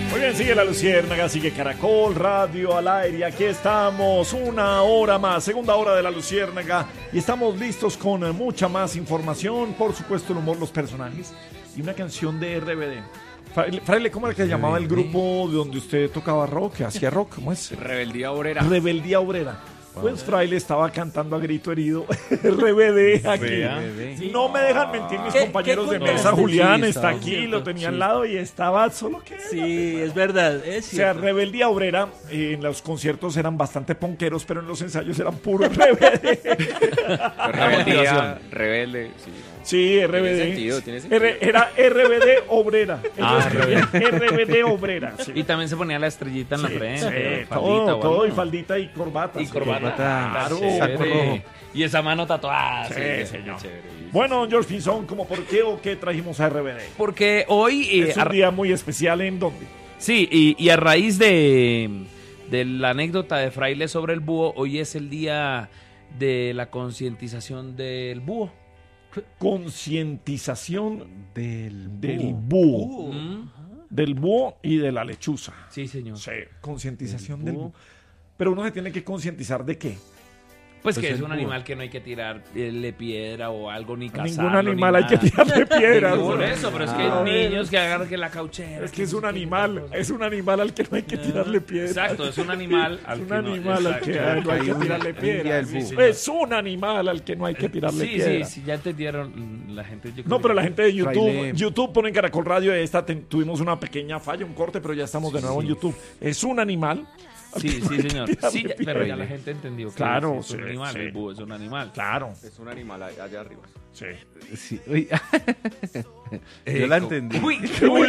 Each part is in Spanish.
Muy bien, sigue La Luciérnaga, sigue Caracol Radio al aire. Aquí estamos, una hora más, segunda hora de La Luciérnaga. Y estamos listos con mucha más información, por supuesto el humor, los personajes y una canción de RBD. Fraile, ¿cómo era que se llamaba el grupo de donde usted tocaba rock, que hacía rock? ¿Cómo es? Rebeldía Obrera. Rebeldía Obrera. Pues Fraile estaba cantando a grito herido RBD aquí. No me dejan mentir mis compañeros de mesa. Julián está aquí, lo tenía al lado y estaba solo que... Sí, es verdad, es cierto. O sea, Rebeldía Obrera, en los conciertos eran bastante ponqueros, pero en los ensayos eran puro RBD. Rebeldía, rebelde, sí. Sí, RBD. ¿Tiene sentido? Era RBD Obrera. RBD Obrera. Sí. Y también se ponía la estrellita en la frente. Sí, todo, y faldita y corbata. Y corbata. Claro. Saco rojo. Y esa mano tatuada. Sí, señor. Bueno, George Pinzón, ¿cómo por qué o qué trajimos a RBD? Porque hoy... es un día muy especial, ¿en dónde? Sí, y a raíz de la anécdota de Fraile sobre el búho, hoy es el día de la concientización del búho. Concientización del búho. Del búho y de la lechuza. Sí, señor. Sí, concientización del búho. Pero uno se tiene que concientizar ¿de qué? Pues que es un animal que no hay que tirarle piedra o algo, ni cazarlo. Ningún animal hay que tirarle piedra. Por eso, pero es que hay niños que agarran que la cauchera. Es que es un animal al que no hay que tirarle piedra. Exacto, es un animal al que no hay que tirarle piedra. Es un animal al que no hay que tirarle piedra. Sí, ya entendieron la gente. No, pero la gente de YouTube pone en Caracol Radio, tuvimos una pequeña falla, un corte, pero ya estamos de nuevo en YouTube. Es un animal. Sí, señor. Sí, pero ya la gente entendió que claro, es un animal. El búho es un animal. Claro. Es un animal allá arriba. Sí. Uy. Yo la entendí. Uy,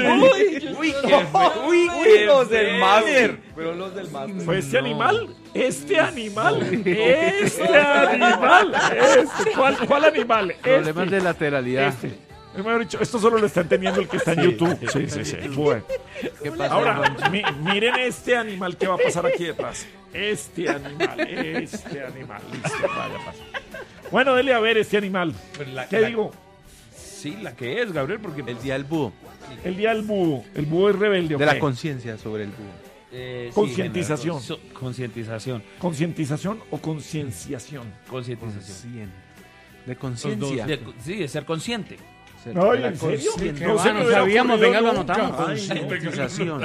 los del máster. Pero los del máster. ¿Fue este animal? ¿Cuál animal? Problemas de lateralidad. Mejor dicho, esto solo lo está entendiendo el que está en YouTube. Sí. Bueno. ¿Qué pasa? Ahora, miren este animal que va a pasar aquí detrás. Este animal. Listo, vaya, pasa. Bueno, dele a ver este animal. ¿Qué digo? Sí, la que es, Gabriel, porque... El día del búho. El día del búho. El búho es rebelde. De la conciencia sobre el búho. Concientización. Concientización. ¿Concientización o concienciación? Concientización. De conciencia. Sí, de ser consciente. No, ¿en serio? No sabíamos, venga, lo anotamos. Concientización.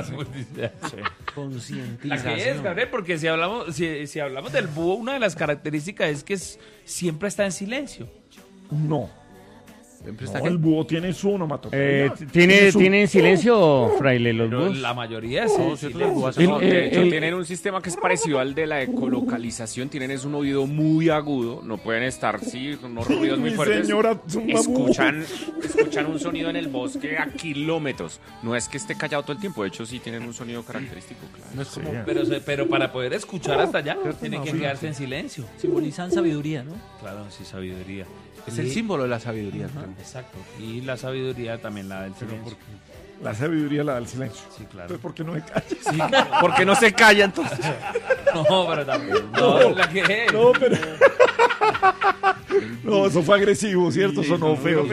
La que es, Gabriel, porque si hablamos del búho, una de las características es que siempre está en silencio. No, el búho tiene su onomatopeya. ¿Tiene en silencio, Fraile, los búhos? La mayoría sí. Tienen un sistema que es parecido al de la ecolocalización. Tienen un oído muy agudo. No pueden estar, unos ruidos muy fuertes. Señora, escuchan un sonido en el bosque a kilómetros. No es que esté callado todo el tiempo. De hecho, sí tienen un sonido característico. Claro. No es como, pero para poder escuchar hasta allá, tienen que quedarse en silencio. Simbolizan sabiduría, ¿no? Claro, sí, sabiduría. Es el símbolo de la sabiduría. Exacto. Y la sabiduría también la del silencio. La sabiduría la del silencio. Sí, claro. Entonces, ¿por qué no se calla? Sí, porque no se calla entonces. No, pero también. No, la que es. No, pero... No, eso fue agresivo, ¿cierto? Sonó feo.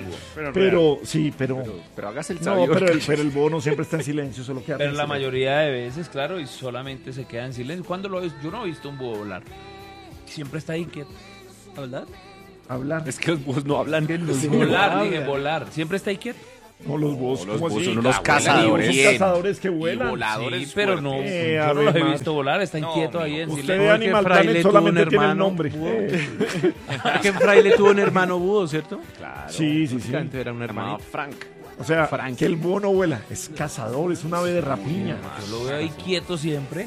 Pero hágase el sabio. No, pero el búho no siempre está en silencio, solo queda. Pero la mayoría de veces, claro, y solamente se queda en silencio. ¿Cuándo lo ves? Yo no he visto un búho volar. Siempre está ahí quieto. ¿Hablar? Es que los búhos no hablan. Volar. Siempre está ahí quieto. No, los búhos, los búhos son unos cazadores. Son cazadores que vuelan. Voladores, sí, pero no, yo no los he visto volar, está inquieto ahí en silencio. Usted de Animal Planet solamente tiene el nombre. Que Fraile tuvo un hermano búho, ¿cierto? Claro. Sí. Era un hermano. Frank. O sea, que el búho no vuela, es cazador, es un ave de rapiña. Yo lo veo ahí quieto siempre.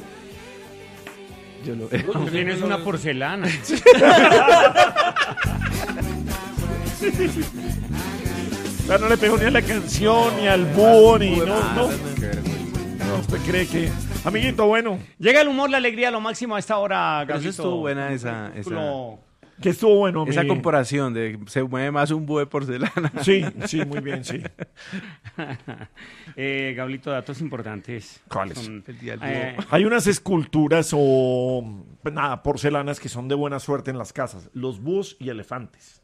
Tú tienes una porcelana. Claro, no le pegó ni a la canción, ni al búho, ni... No, usted cree que... Amiguito, bueno. Llega el humor, la alegría, lo máximo a esta hora, Gabriel. Eso estuvo buena esa... Que estuvo bueno. Esa comparación de se mueve más un búho de porcelana. Sí, muy bien, sí. Gablito, datos importantes. ¿Cuáles? Búho. Hay unas esculturas porcelanas que son de buena suerte en las casas. Los búhos y elefantes.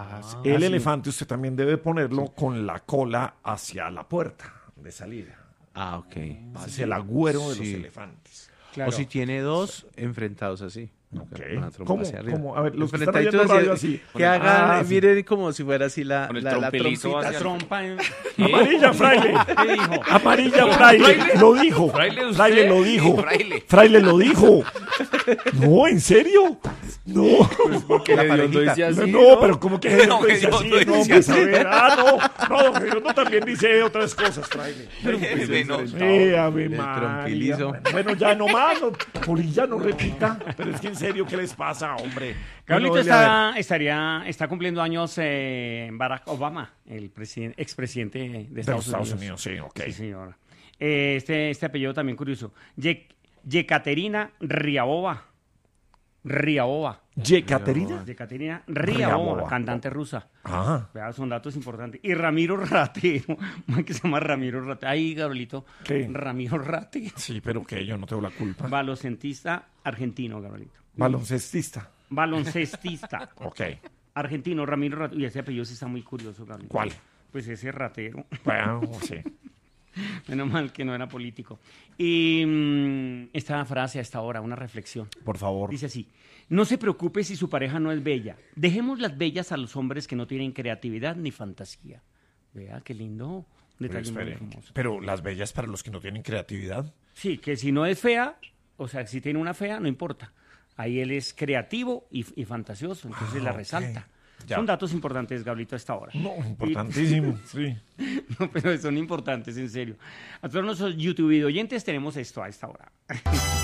Elefante usted también debe ponerlo con la cola hacia la puerta de salida. Ah, ok. Ese es el agüero de los Sí. elefantes. Claro. O si tiene dos enfrentados así. Ok. Una trompa ¿Cómo? hacia arriba. ¿Cómo? A ver, los que están Enfrentaditos oyendo radio hacia- así. Que hagan, Ah, sí. miren como si fuera así la, Con el la trompelizo trompita. hacia La trompa. Amarilla, fraile. ¿Qué dijo? Amarilla, fraile. Lo dijo. ¿Fraile usted? Fraile lo dijo. Fraile. Fraile lo dijo. No, ¿en serio? No. Porque La Hediondo parejita. dice así, No, pero como que No, dice Hediondo así, dice no, así. pues a ver, no, don Hediondo también dice otras cosas, fraile. Ave El María. trompilizo. Bueno, ya no más, no, Polilla no repita, pero es que en serio, ¿qué les pasa, hombre? Carlito Bueno, está cumpliendo años Barack Obama, el expresidente de de Estados, los Estados Unidos. Unidos, sí, ok. Sí, señora. Este apellido también curioso. Yekaterina Ryabova. Yekaterina. Yekaterina Ryabova. Ryabova, cantante rusa. Ah, Vea, son datos importantes. Y Ramiro Ratero, man que se llama Ramiro Ratero. Ahí, Gabrielito. ¿Qué? Ramiro Ratero. sí, pero que yo no tengo la culpa. Baloncestista argentino, Gabrielito. Baloncestista. Baloncestista Ok. argentino, Ramiro Ratero. Y ese apellido sí está muy curioso, Gabrielito. ¿Cuál? Pues ese Ratero. Bueno, sí. Menos mal que no era político. Y esta frase a esta hora, una reflexión. Por favor. Dice así: no se preocupe si su pareja no es bella. Dejemos las bellas a los hombres que no tienen creatividad ni fantasía. Vea, qué lindo. Un detalle muy Espere, hermoso. pero las bellas para los que no tienen creatividad. Sí, que si no es fea, o sea, si tiene una fea, no importa. Ahí él es creativo y fantasioso, entonces la ok. resalta. Ya. Son datos importantes, Gablito, a esta hora. No, importantísimo, sí. No, pero son importantes, en serio. A todos nuestros YouTube oyentes tenemos esto a esta hora.